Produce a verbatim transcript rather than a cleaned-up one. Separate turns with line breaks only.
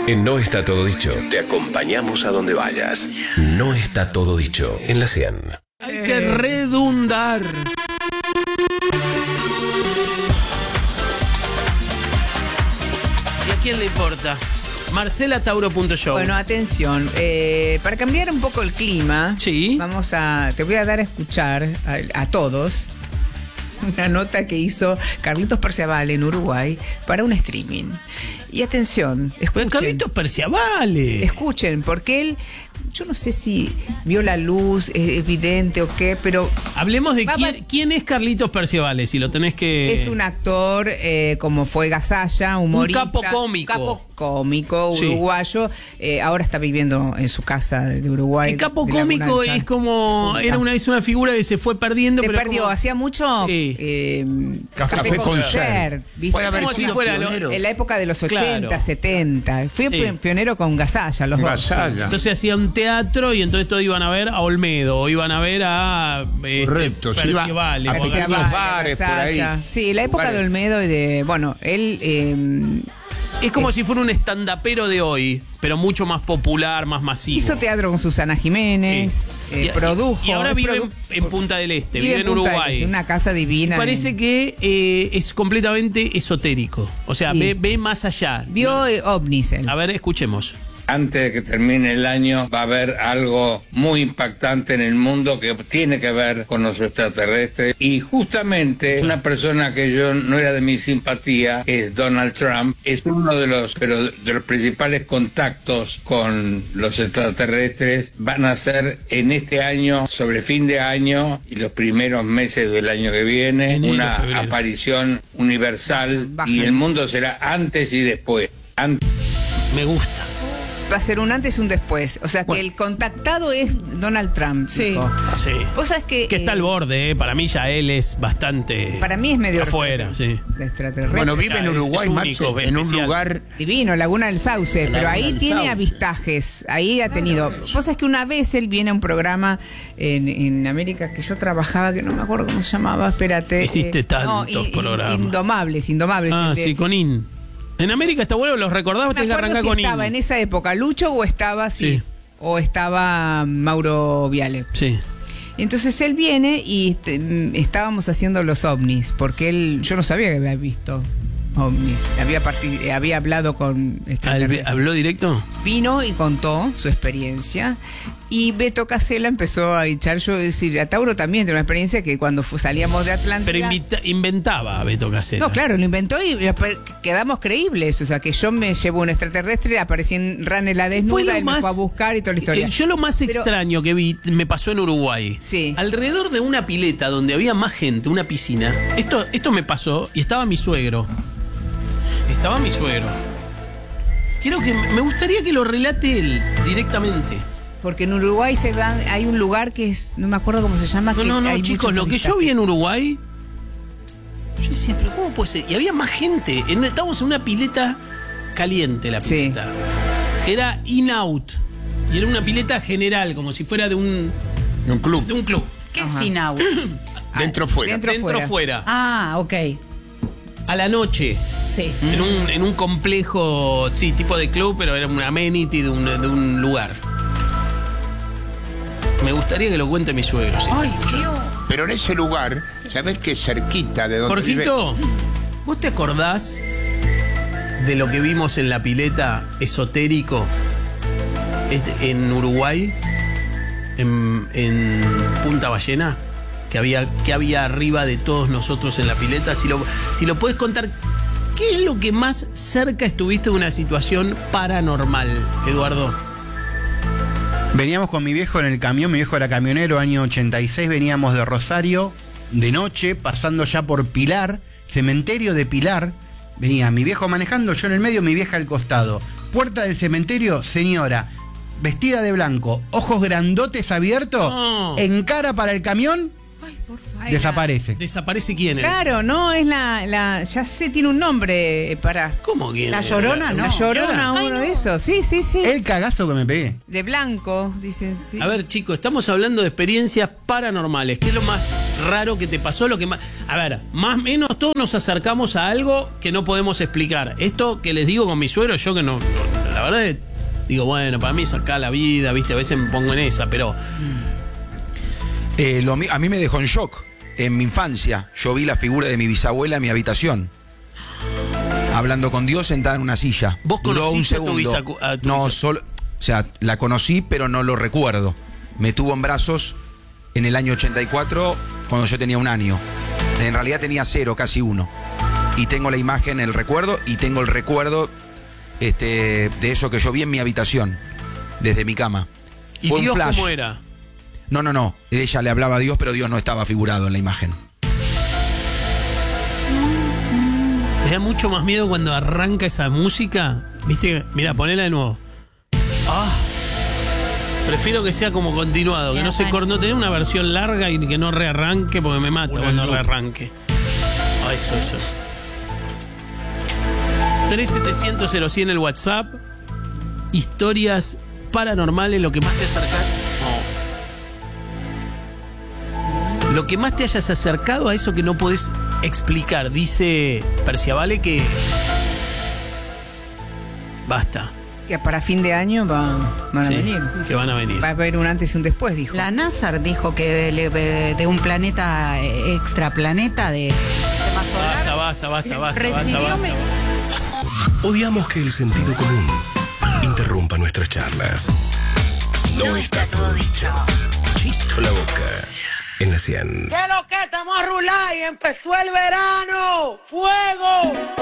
En No Está Todo Dicho, te acompañamos a donde vayas. No está todo dicho en la cien.
Hay que redundar. ¿Y a quién le importa? Marcela Tauro punto show.
Bueno, atención, eh, para cambiar un poco el clima,
sí.
Vamos a, te voy a dar a escuchar a, a todos una nota que hizo Carlitos Perciabale en Uruguay para un streaming. Y atención, escuchen.
Carlitos Perciabale.
Escuchen, porque él, yo no sé si vio la luz, es evidente o qué, pero...
Hablemos de
va,
quién,
va,
quién es Carlitos Perciabale, si lo tenés que...
Es un actor, eh, como fue Gasalla, humorista.
Un capo cómico.
Capo cómico,
sí.
Uruguayo. Eh, ahora está viviendo en su casa de Uruguay.
El capo cómico es como... Era una, es una figura que se fue perdiendo.
Se
pero
perdió,
como,
hacía mucho...
Sí.
Eh,
Café, Café con Ser.
Puede
haber como si fuera lo,
en la época de los ochenta,
claro.
setenta. Fui sí. pionero con Gasalla, los
Gasalla.
dos.
Entonces hacía un teatro y entonces todos iban a ver a Olmedo, o iban a ver a este,
Correcto,
Perciabale.
A
Perciabale,
bares por ahí.
Sí, la época
Lugares.
de Olmedo y de... Bueno, él... Eh,
es como
eh,
si fuera un estandapero de hoy, pero mucho más popular, más masivo.
Hizo teatro con Susana Jiménez, sí. eh,
y,
produjo.
Y ahora vive
produ
en Punta del Este,
vive,
vive en Uruguay.
En una casa divina.
Me parece
en...
que eh, es completamente esotérico. O sea, sí. ve, ve más allá.
Vio
¿no?
eh, ovnis él.
A ver, escuchemos.
Antes de que termine el año va a haber algo muy impactante en el mundo que tiene que ver con los extraterrestres. Y justamente una persona que yo no era de mi simpatía es Donald Trump. Es uno de los, pero de los principales contactos con los extraterrestres. Van a ser en este año, sobre fin de año y los primeros meses del año que viene,
Enero,
una
febrero.
aparición universal.
Baja,
y
baja.
el mundo será antes y después. Antes.
Me gusta.
Va a ser un antes y un después. O sea, que
Bueno.
el contactado es Donald Trump.
Sí.
Dijo.
Sí.
Vos sabés que...
Que está
eh,
al borde, ¿eh? Para mí ya él es bastante...
Para mí es medio...
afuera, sí.
De extraterrestre.
Bueno, vive en Uruguay,
es único,
Marce, en un
especial.
lugar...
Divino, Laguna del Sauce,
Laguna
pero ahí
del
tiene
Sauce.
avistajes, ahí ha tenido. Vos sabés que una vez él viene a un programa en, en América que yo trabajaba, que no me acuerdo cómo se llamaba, espérate.
Hiciste
eh,
tantos
no, in-
programas.
Indomables, Indomables.
Ah,
el de-
sí, con In. En América está bueno, los recordabas,
No me
tenés que
acuerdo
arrancar
si
con
estaba
In.
en esa época Lucho o estaba así,
Sí.
o estaba Mauro Viale.
Sí.
Entonces él viene y este, mm, estábamos haciendo los ovnis, porque él, yo no sabía que había visto ovnis, había, parti- había hablado con... extraterrestres.
¿Habló directo?
Vino y contó su experiencia y Beto Casella empezó a echar, yo decir, a Tauro también tiene una experiencia que cuando fu- salíamos de Atlántida...
Pero invita- inventaba a Beto Casella.
No, claro, lo inventó y quedamos creíbles, o sea, que yo me llevo un extraterrestre, aparecí en Ranela desnuda, él me fue a buscar y toda la historia.
Eh, Yo lo más
Pero-
extraño que vi me pasó en Uruguay.
Sí.
Alrededor de una pileta donde había más gente, una piscina. Esto, esto me pasó y estaba mi suegro. Estaba mi suegro. Quiero que me gustaría que lo relate él directamente.
Porque en Uruguay se van, hay un lugar que es, no me acuerdo cómo se llama.
No,
que
no, no,
hay
chicos,
muchos
lo que yo
avistajes.
vi en Uruguay, yo decía, pero ¿cómo puede ser? Y había más gente. En- estábamos en una pileta caliente, la
Sí.
pileta. Que era in-out. Y era una pileta general, como si fuera de un,
En un club.
de un club.
¿Qué
Ajá.
es Sinau?
Dentro fuera.
dentro
Dentro
fuera.
fuera.
Ah, ok.
A la noche.
Sí.
En un, en un complejo, sí, tipo de club, pero era un amenity de un, de un lugar. Me gustaría que lo cuente mi suegro. ¿Sí?
Ay, Dios.
Pero en ese lugar, ¿sabés qué? Cerquita de donde vive...
Jorgito, ¿vos te acordás de lo que vimos en la pileta esotérico este, en Uruguay? En, en Punta Ballena, que había, que había arriba de todos nosotros en la pileta. Si lo, si lo puedes contar, ¿qué es lo que más cerca estuviste de una situación paranormal, Eduardo?
Veníamos con mi viejo en el camión, mi viejo era camionero, año ochenta y seis, veníamos de Rosario, de noche, pasando ya por Pilar, cementerio de Pilar. Venía mi viejo manejando, yo en el medio, mi vieja al costado. Puerta del cementerio, señora, vestida de blanco, ojos grandotes abiertos,
No.
encara para el camión,
Ay, por favor.
Ay,
desaparece.
¿Desaparece quién?
Claro, no, es la, la, ya sé, tiene un nombre, eh, para.
¿Cómo quién?
La Llorona,
La
no.
Llorona, uno de esos, sí, sí, sí.
El cagazo que me pegué.
De blanco, dicen, sí.
A ver, chicos, estamos hablando de experiencias paranormales. ¿Qué es lo más raro que te pasó? Lo que más... A ver, más o menos todos nos acercamos a algo que no podemos explicar. Esto que les digo con mi suegro, yo que no, no, La verdad es, digo, bueno, para mí es acá la vida, ¿viste? A veces me pongo en esa, pero...
Eh, lo, a mí me dejó en shock. En mi infancia, yo vi la figura de mi bisabuela en mi habitación. Hablando con Dios sentada en una silla.
¿Vos
Duró
conociste
un
a tu
segundo.
bisacu- a tu
No,
bisacu-
solo... O sea, la conocí, pero no lo recuerdo. Me tuvo en brazos en el año ochenta y cuatro, cuando yo tenía un año. En realidad tenía cero, casi uno. Y tengo la imagen, el recuerdo, y tengo el recuerdo este, de eso que yo vi en mi habitación, desde mi cama.
¿Y
Fue un
Dios
flash.
cómo era?
No, no, no. Ella le hablaba a Dios, pero Dios no estaba figurado en la imagen.
Me da mucho más miedo cuando arranca esa música. ¿Viste? Mira, ponela de nuevo. Ah. Prefiero que sea como continuado, que
Ya,
no se
bueno.
corte, no tener una versión larga y que no rearranque porque me mata cuando rearranque. Ah, eso, eso. tres setecientos cero cien el WhatsApp. Historias paranormales, lo que más te acerca. No. Lo que más te hayas acercado a eso que no podés explicar. Dice Perciavale que. Basta.
Que para fin de año van, van
Sí,
a venir.
que van a venir.
Va a haber un antes y un después, dijo.
La NASA dijo que le- de un planeta eh, extraplaneta de sistema solar
Basta, basta, basta, basta,
recibió
basta,
me-
basta.
Odiamos que el sentido común interrumpa nuestras charlas. No está todo dicho. Chito la boca en la cien.
¿Qué lo que estamos a rular y empezó el verano? ¡Fuego!